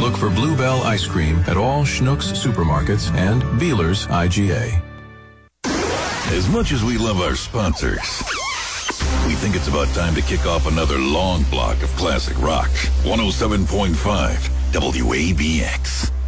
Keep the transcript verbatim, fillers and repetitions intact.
Look for Bluebell ice cream at all Schnucks supermarkets and Beeler's I G A. As much as we love our sponsors, we think it's about time to kick off another long block of classic rock. one oh seven point five W A B X.